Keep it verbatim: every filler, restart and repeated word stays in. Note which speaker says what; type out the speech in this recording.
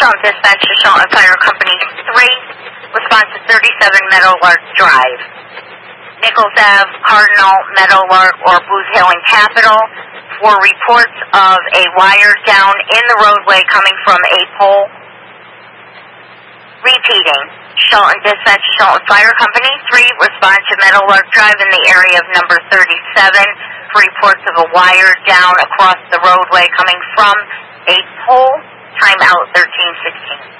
Speaker 1: Shelton Dispatch to Shelton Fire Company three, response to thirty-seven Meadowlark Drive. Nichols Ave, Cardinal, Meadowlark, or Booth Hill and Capitol for reports of a wire down in the roadway coming from a pole. Repeating, Shelton Dispatch to Shelton Fire Company three, respond to Meadowlark Drive in the area of number thirty-seven for reports of a wire down across the roadway coming from a pole. Timeout thirteen sixteen.